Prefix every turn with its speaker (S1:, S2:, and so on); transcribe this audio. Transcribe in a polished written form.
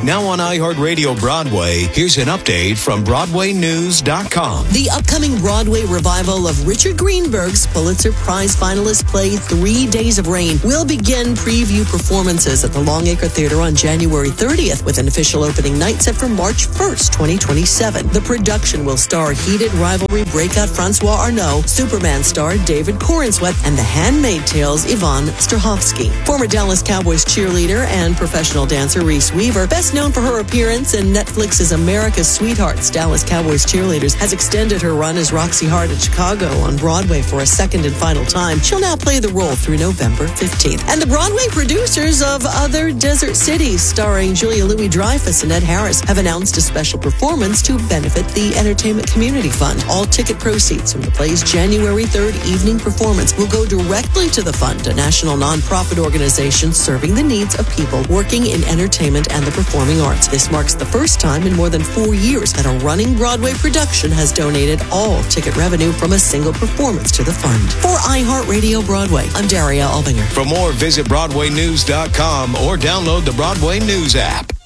S1: Now on iHeartRadio Broadway, here's an update from BroadwayNews.com.
S2: The upcoming Broadway revival of Richard Greenberg's Pulitzer Prize finalist play 3 Days of Rain will begin preview performances at the Longacre Theater on January 30th, with an official opening night set for March 1st, 2027. The production will star heated rivalry breakout Francois Arnault, Superman star David Corenswet, and The Handmaid's Tale's Yvonne Strahovski. Former Dallas Cowboys cheerleader and professional dancer Reese Weaver, best known for her appearance in Netflix's America's Sweethearts, Dallas Cowboys Cheerleaders, has extended her run as Roxy Hart at Chicago on Broadway for a second and final time. She'll now play the role through November 15th. And the Broadway producers of Other Desert Cities, starring Julia Louis-Dreyfus and Ed Harris, have announced a special performance to benefit the Entertainment Community Fund. All ticket proceeds from the play's January 3rd evening performance will go directly to the fund, a national nonprofit organization serving the needs of people working in entertainment and the performing arts. This marks the first time in more than 4 years that a running Broadway production has donated all ticket revenue from a single performance to the fund. For iHeartRadio Broadway, I'm Daria Albinger.
S1: For more, visit BroadwayNews.com or download the Broadway News app.